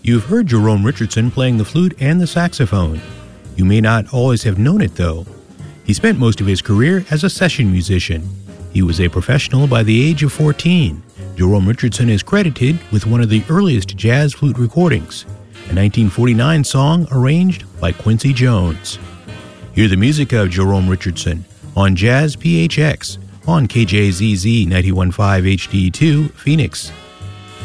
You've heard Jerome Richardson playing the flute and the saxophone. You may not always have known it, though. He spent most of his career as a session musician. He was a professional by the age of 14. Jerome Richardson is credited with one of the earliest jazz flute recordings, a 1949 song arranged by Quincy Jones. Hear the music of Jerome Richardson on Jazz PHX on KJZZ 91.5 HD2, Phoenix.